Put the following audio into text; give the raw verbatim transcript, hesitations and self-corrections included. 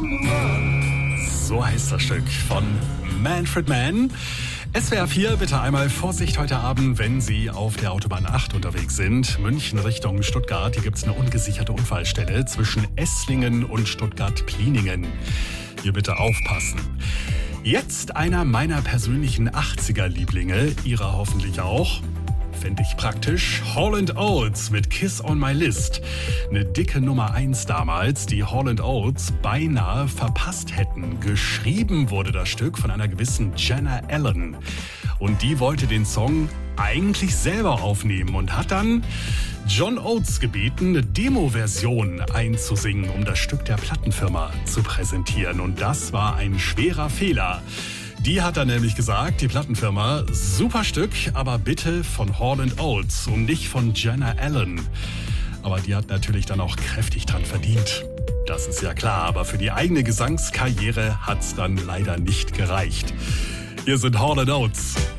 So heißt das Stück von Manfred Mann. S W R vier, bitte einmal Vorsicht heute Abend, wenn Sie auf der Autobahn acht unterwegs sind. München Richtung Stuttgart, hier gibt es eine ungesicherte Unfallstelle zwischen Esslingen und Stuttgart-Pliningen. Hier bitte aufpassen. Jetzt einer meiner persönlichen achtziger-Lieblinge, Ihrer hoffentlich auch. Fände ich praktisch. Hall and Oates mit Kiss on My List. Eine dicke Nummer eins damals, die Hall and Oates beinahe verpasst hätten. Geschrieben wurde das Stück von einer gewissen Jenna Allen. Und die wollte den Song eigentlich selber aufnehmen und hat dann John Oates gebeten, eine Demo-Version einzusingen, um das Stück der Plattenfirma zu präsentieren. Und das war ein schwerer Fehler. Die hat dann nämlich gesagt, die Plattenfirma, super Stück, aber bitte von Hall and Oates und nicht von Jenna Allen. Aber die hat natürlich dann auch kräftig dran verdient. Das ist ja klar, aber für die eigene Gesangskarriere hat's dann leider nicht gereicht. Hier sind Hall and Oates.